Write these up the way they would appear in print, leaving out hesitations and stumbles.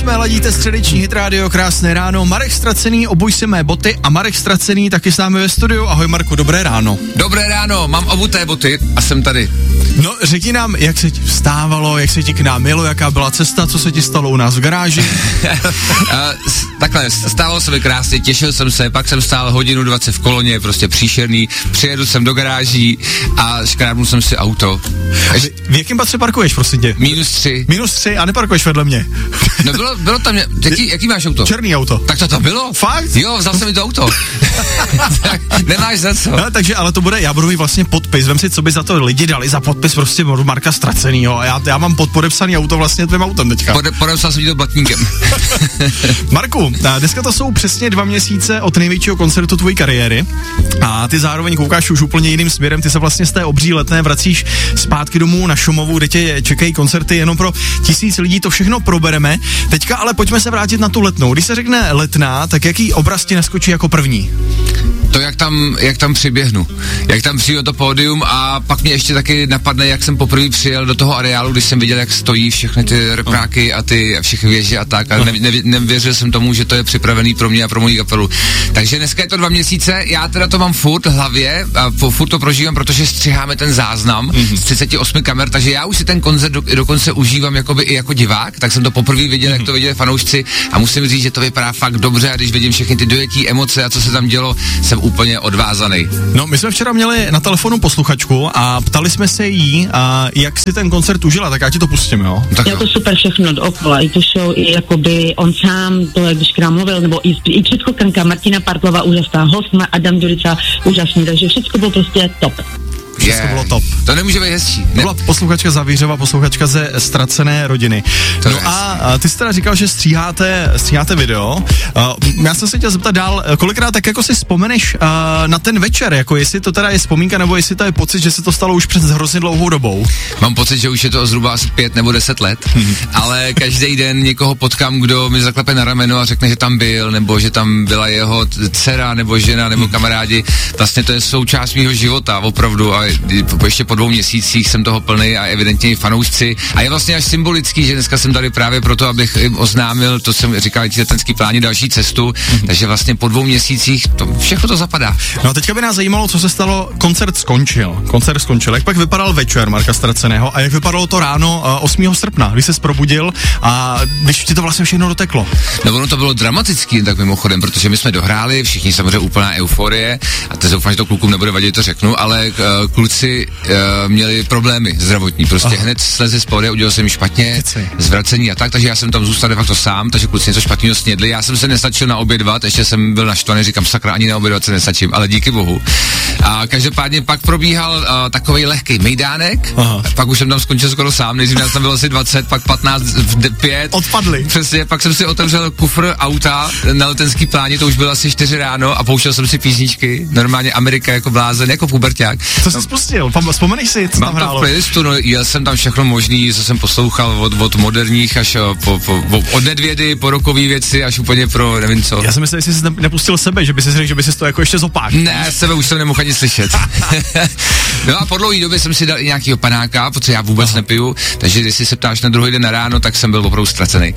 8 ladíte středeční hit rádio, krásné ráno. Marek Ztracený, obuj si mé boty a Marek Ztracený taky s námi ve studiu. Ahoj Marku, dobré ráno. Dobré ráno, mám obuté boty a jsem tady. No, řekni nám, jak se ti vstávalo, jak se ti k nám jelo, jaká byla cesta, co se ti stalo u nás v garáži? Takhle, stávalo se mi krásně, těšil jsem se, pak jsem stál 1:20 v koloně, prostě příšerný, přijedu jsem do garáží a škrábnul jsem si auto. V jakém patře parkuješ, prosím tě? -3. -3 a neparkuješ vedle mě. No bylo tam, jaký máš auto? Černý auto. Tak to bylo? Fakt? Jo, vzal jsem mi to auto. Nemáš za co. No, takže ale to bude, já budu mít vlastně podpis, vem si, co by za to lidi dali za podpis prostě Marka Ztracenýho a já mám podepsaný auto vlastně tvým autem teďka. Podepsal jsem to blatníkem. Marku, dneska to jsou přesně 2 měsíce od největšího koncertu tvojí kariéry a ty zároveň koukáš už úplně jiným směrem, ty se vlastně z té obří Letné vracíš zpátky domů na Šumovu, kde tě čekají koncerty jenom pro 1000 lidí, to všechno probereme. Teďka ale pojďme se vrátit na tu Letnou. Když se řekne Letná, tak jaký obraz ti naskočí jako první? To, jak tam přiběhnu, jak tam přijdu to pódium a pak mě ještě taky napadne, jak jsem poprvé přijel do toho areálu, když jsem viděl, jak stojí všechny ty repráky a ty všechny věže a tak a nevěřil jsem tomu, že to je připravený pro mě a pro moji kapelu. Takže dneska je to 2 měsíce, já teda to mám furt v hlavě a furt to prožívám, protože střiháme ten záznam z 38 kamer, takže já už si ten koncert dokonce užívám jakoby i jako divák, tak jsem to poprvé viděl, jak to viděli fanoušci a musím říct, že to vypadá fakt dobře a když vidím všechny ty dojetí emoce a co se tam dělo, jsem úplně odvázaný. No, my jsme včera měli na telefonu posluchačku a ptali jsme se jí, jak si ten koncert užila, tak já ti to pustím, jo? Tak jako super všechno dookola, i tu show, i jakoby on sám, to jak když mluvil, nebo i předchokanka Martina Partlova úžasná, host Adam Ďurica úžasný, takže všechno bylo prostě top. Všechno bylo top. To nemůže být hezčí. To byla posluchačka Zavířova, posluchačka ze Ztracené rodiny. A ty jsi teda říkal, že stříháte video. Já jsem se chtěl zeptat dál, kolikrát tak jako si vzpomeneš na ten večer, jako jestli to teda je vzpomínka, nebo jestli to je pocit, že se to stalo už před hrozně dlouhou dobou. Mám pocit, že už je to zhruba asi 5 nebo 10 let, ale každý den někoho potkám, kdo mi zaklepe na rameno a řekne, že tam byl, nebo že tam byla jeho dcera, nebo žena, nebo kamarádi. Vlastně to je součást mýho života, opravdu. A ještě po 2 měsících jsem toho plný a evidentně i fanoušci. A je vlastně až symbolický, že dneska jsem tady právě proto, abych jim oznámil, to jsem říkal, ti letenský plány, další cestu, takže vlastně po 2 měsících všechno to zapadá. No a teďka by nás zajímalo, co se stalo, koncert skončil. Jak pak vypadal večer Marka Ztraceného a jak vypadalo to ráno 8. srpna, když ses probudil a když ti to vlastně všechno doteklo? No ono to bylo dramatický, tak mimochodem, protože my jsme dohráli, všichni samozřejmě úplná euforie a teď doufám, že to klukům nebude vadit, to řeknu, ale kluci měli problémy zdravotní, prostě hned sleze z pódia, udělal jsem špatně, zvracení a tak, takže já jsem tam zůstal de facto sám, takže kluci něco špatného snědli, já jsem se nestačil naobědvat, ještě jsem byl naštvaný, říkám sakra, ani naobědvat se nestačím, ale díky bohu. A každopádně pak probíhal takovej lehký mejdánek, pak už jsem tam skončil skoro sám, nejdřív nás tam bylo asi 20, pak 15, 5. Odpadli. Přesně, pak jsem si otevřel kufr auta na Letenský pláni, to už bylo asi 4 ráno a pouštěl jsem si písničky, normálně Amerika jako blázen, jako puberťák. Co jsi spustil? Vzpomeneš si, co tam hrálo? Mám to v playlistu, no, jel jsem tam všechno možný, co jsem poslouchal od moderních až od Nedvědy, po rokový věci, až úplně pro nevím co. Já jsem myslel, že jsi nepustil sebe, že by si řekl, že by si to jako ještě zopák. Ne, sebe už jsem nemohl ani slyšet. No a po dlouhé době jsem si dal i nějakýho panáka, protože já vůbec nepiju, takže když se ptáš na druhý den na ráno, tak jsem byl opravdu ztracený.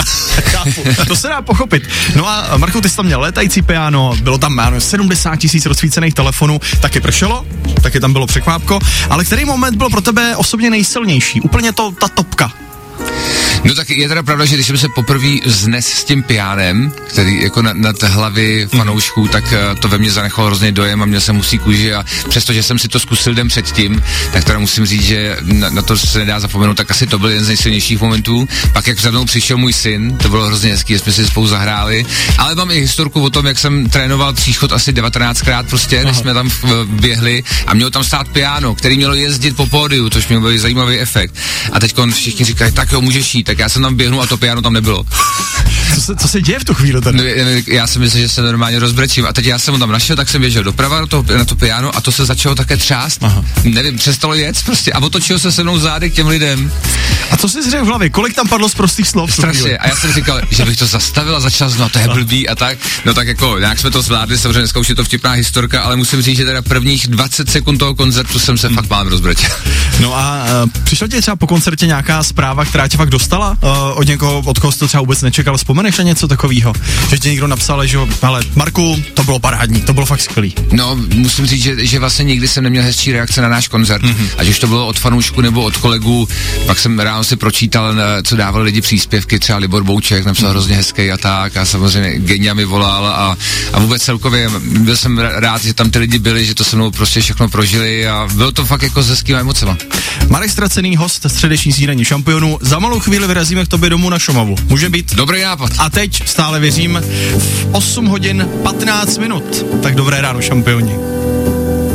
To se dá pochopit. No a Marku, ty jsi tam měl létající piano, bylo tam 70 000 rozsvícených telefonů, taky pršelo, taky tam bylo překvápko, ale který moment byl pro tebe osobně nejsilnější? Úplně ta topka. No tak je teda pravda, že když jsem se poprvé znes s tím piánem, který jako nad hlavy fanoušků, tak to ve mně zanechalo hrozně dojem a měl jsem husí kůži a přestože jsem si to zkusil den předtím, tak teda musím říct, že na to se nedá zapomenout, tak asi to byl jeden z nejsilnějších momentů. Pak jak za mnou přišel můj syn, to bylo hrozně hezký, jsme si spolu zahráli, ale mám i historku o tom, jak jsem trénoval příchod asi 19krát prostě, než jsme tam běhli a mělo tam stát piano, který mělo jezdit po pódiu, což měl byl zajímavý efekt. A teď všichni říkají, tak jo, můžeš jít, tak já jsem tam běhnul a to piano tam nebylo. Co se děje v tu chvíli tady? No, já si myslím, že se normálně rozbrečím. A teď já jsem ho tam našel, tak jsem běžel doprava na to piano a to se začalo také třást. Aha. Nevím, přestalo jet prostě a otočil se mnou zády k těm lidem. A co jsi řekl v hlavě? Kolik tam padlo z prostých slov? Strašně. A já jsem říkal, že bych to zastavil a začal znát, to je blbý a tak. No tak jako, nějak jsme to zvládli, samozřejmě dneska už je to vtipná historka, ale musím říct, že teda prvních 20 sekund toho koncertu jsem se fakt mám rozbrečil. No a přišla ti třeba po koncertě nějaká zpráva, která tě fakt dostala od někoho, od koho jsi to třeba vůbec nečekal? Vzpomeneš na něco takového? Že ti někdo napsal, že hele, Marku, to bylo parádní, to bylo fakt skvělý. No, musím říct, že vlastně nikdy jsem neměl hezčí reakce na náš koncert. Ať už to bylo od fanoušků nebo od kolegů. Pak jsem ráno si pročítal, co dávali lidi příspěvky, třeba Libor Bouček napsal hrozně hezký a tak, a samozřejmě Genia mi volal a vůbec celkově byl jsem rád, že tam ty lidi byli, že to se mnou prostě všechno prožili a bylo to fakt jako s hezkýma emocema. Marek Ztracený, host středeční snídaní Šampionů. Za malou chvíli vyrazíme k tobě domů na Šumavu. Může být? Dobrý nápad. A teď stále věřím v 8 hodin 15 minut. Tak dobré ráno, Šampioni.